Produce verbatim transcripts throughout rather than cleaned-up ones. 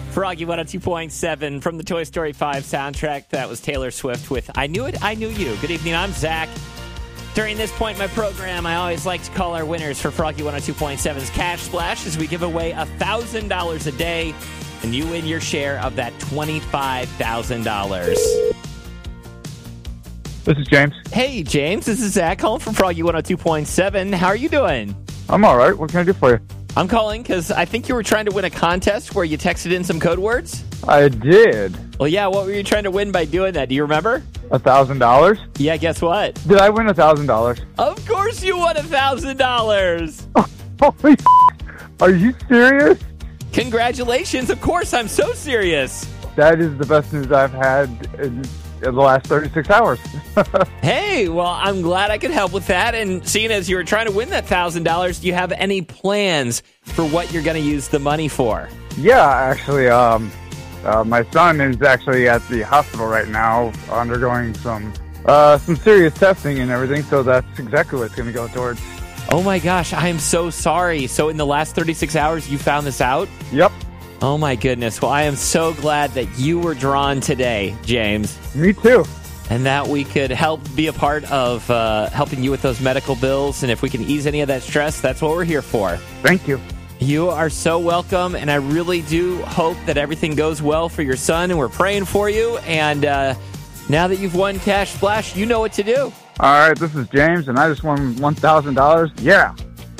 Froggy one oh two point seven from the Toy Story five soundtrack. That was Taylor Swift with I Knew It, I Knew You. Good evening, I'm Zach. During this point in my program, I always like to call our winners for Froggy one oh two point seven's Cash Splash as we give away one thousand dollars a day, and you win your share of that twenty-five thousand dollars. This is James. Hey, James. This is Zach calling from Froggy one oh two point seven. How are you doing? I'm all right. What can I do for you? I'm calling because I think you were trying to win a contest where you texted in some code words. I did. Well, yeah, what were you trying to win by doing that? Do you remember? A thousand dollars? Yeah, guess what? Did I win a thousand dollars? Of course you won a thousand dollars. Holy are you serious? Congratulations. Of course, I'm so serious. That is the best news I've had in, in the last thirty-six hours. Hey, well, I'm glad I could help with that. And seeing as you were trying to win that thousand dollars, do you have any plans for what you're going to use the money for? Yeah, actually, um, uh, my son is actually at the hospital right now undergoing some uh, some serious testing and everything, so that's exactly what it's going to go towards. Oh my gosh, I am so sorry. So in the last thirty-six hours, you found this out? Yep. Oh my goodness. Well, I am so glad that you were drawn today, James. Me too. And that we could help be a part of uh, helping you with those medical bills. And if we can ease any of that stress, that's what we're here for. Thank you. You are so welcome. And I really do hope that everything goes well for your son. And we're praying for you. And uh, now that you've won Cash Splash, you know what to do. All right, this is James, and I just won one thousand dollars. Yeah.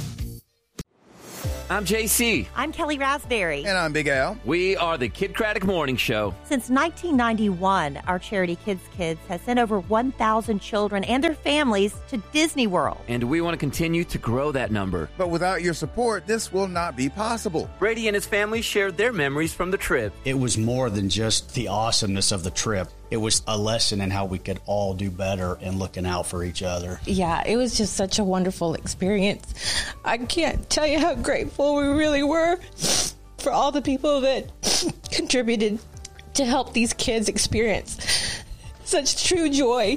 I'm J C. I'm Kelly Raspberry. And I'm Big Al. We are the Kid Craddock Morning Show. Since nineteen ninety-one, our charity Kids Kids has sent over one thousand children and their families to Disney World. And we want to continue to grow that number. But without your support, this will not be possible. Brady and his family shared their memories from the trip. It was more than just the awesomeness of the trip. It was a lesson in how we could all do better and looking out for each other. Yeah, it was just such a wonderful experience. I can't tell you how grateful we really were for all the people that contributed to help these kids experience such true joy.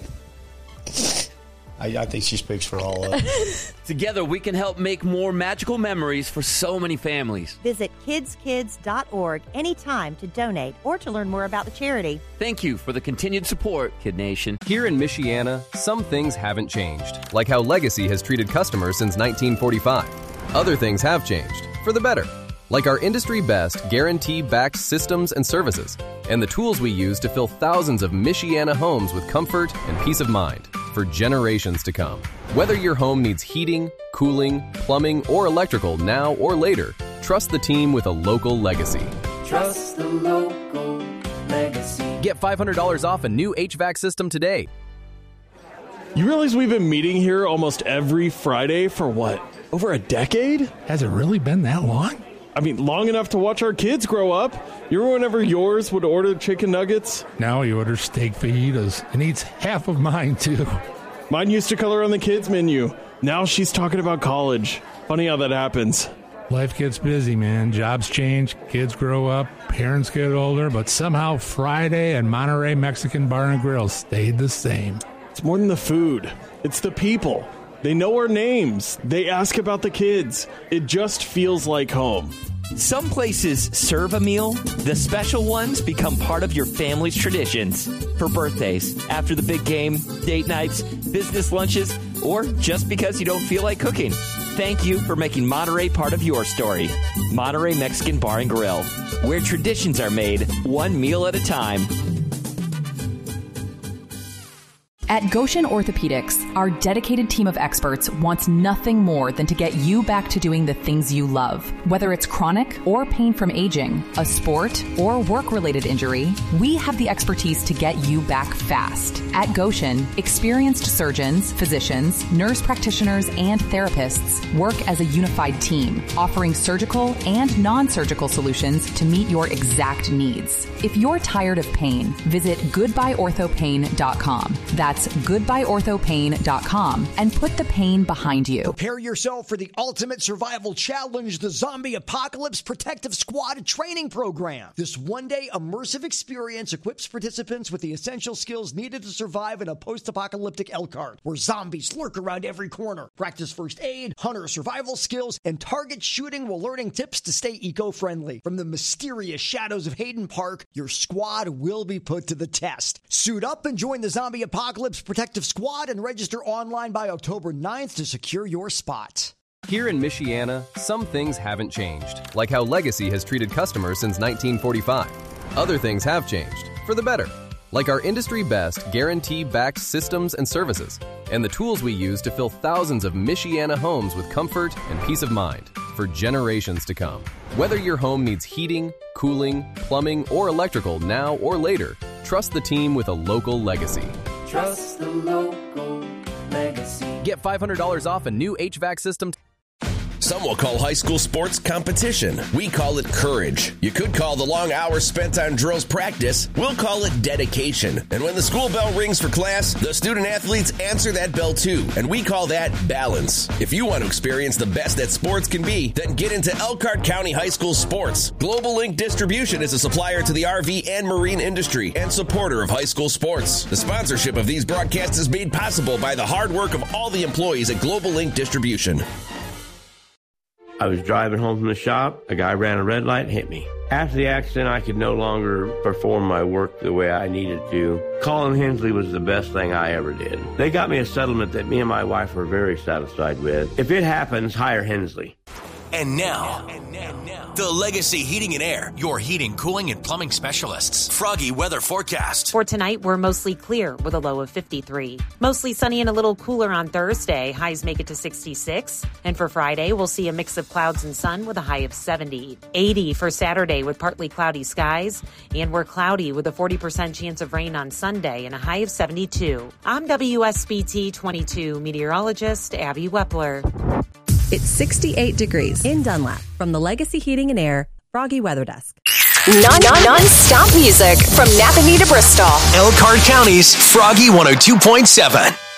I, I think she speaks for all of us. Together, we can help make more magical memories for so many families. Visit kids kids dot org anytime to donate or to learn more about the charity. Thank you for the continued support, Kid Nation. Here in Michiana, some things haven't changed, like how Legacy has treated customers since nineteen forty-five. Other things have changed, for the better, like our industry-best guarantee-backed systems and services, and the tools we use to fill thousands of Michiana homes with comfort and peace of mind for generations to come. Whether your home needs heating, cooling, plumbing, or electrical now or later, trust the team with a local Legacy. Trust the local Legacy. Get five hundred dollars off a new H V A C system today. You realize we've been meeting here almost every Friday for what, over a decade? Has it really been that long? I mean, long enough to watch our kids grow up. You remember whenever yours would order chicken nuggets? Now he orders steak fajitas and eats half of mine, too. Mine used to color on the kids' menu. Now she's talking about college. Funny how that happens. Life gets busy, man. Jobs change, kids grow up, parents get older, but somehow Friday and Monterey Mexican Bar and Grill stayed the same. It's more than the food. It's the people. They know our names. They ask about the kids. It just feels like home. Some places serve a meal. The special ones become part of your family's traditions. For birthdays, after the big game, date nights, business lunches, or just because you don't feel like cooking. Thank you for making Monterey part of your story. Monterey Mexican Bar and Grill, where traditions are made one meal at a time. At Goshen Orthopedics, our dedicated team of experts wants nothing more than to get you back to doing the things you love. Whether it's chronic or pain from aging, a sport, or work-related injury, we have the expertise to get you back fast. At Goshen, experienced surgeons, physicians, nurse practitioners, and therapists work as a unified team, offering surgical and non-surgical solutions to meet your exact needs. If you're tired of pain, visit goodbye ortho pain dot com. That's That's goodbye ortho pain dot com and put the pain behind you. Prepare yourself for the ultimate survival challenge, the Zombie Apocalypse Protective Squad Training Program. This one-day immersive experience equips participants with the essential skills needed to survive in a post-apocalyptic Elkhart, where zombies lurk around every corner. Practice first aid, hunter survival skills, and target shooting while learning tips to stay eco-friendly. From the mysterious shadows of Hayden Park, your squad will be put to the test. Suit up and join the Zombie Apocalypse Protective Squad and register online by October ninth to secure your spot. Here in Michiana, some things haven't changed, like how Legacy has treated customers since nineteen forty-five. Other things have changed, for the better, like our industry-best guarantee-backed systems and services, and the tools we use to fill thousands of Michiana homes with comfort and peace of mind for generations to come. Whether your home needs heating, cooling, plumbing, or electrical now or later, trust the team with a local Legacy. Trust the local Legacy. Get five hundred dollars off a new H V A C system. Some will call high school sports competition. We call it courage. You could call the long hours spent on drills practice. We'll call it dedication. And when the school bell rings for class, the student athletes answer that bell too. And we call that balance. If you want to experience the best that sports can be, then get into Elkhart County High School sports. Global Link Distribution is a supplier to the R V and marine industry and supporter of high school sports. The sponsorship of these broadcasts is made possible by the hard work of all the employees at Global Link Distribution. I was driving home from the shop. A guy ran a red light and hit me. After the accident, I could no longer perform my work the way I needed to. Calling Hensley was the best thing I ever did. They got me a settlement that me and my wife were very satisfied with. If it happens, hire Hensley. And now, and now, now, the Legacy Heating and Air, your heating, cooling, and plumbing specialists. Froggy weather forecast. For tonight, we're mostly clear with a low of fifty-three. Mostly sunny and a little cooler on Thursday. Highs make it to sixty-six. And for Friday, we'll see a mix of clouds and sun with a high of seventy. eighty for Saturday with partly cloudy skies. And we're cloudy with a forty percent chance of rain on Sunday and a high of seventy-two. I'm W S B T twenty-two meteorologist Abby Wepler. It's sixty-eight degrees in Dunlap from the Legacy Heating and Air Froggy Weather Desk. Non- non- non-stop music from Napanee to Bristol. Elkhart County's Froggy one oh two point seven.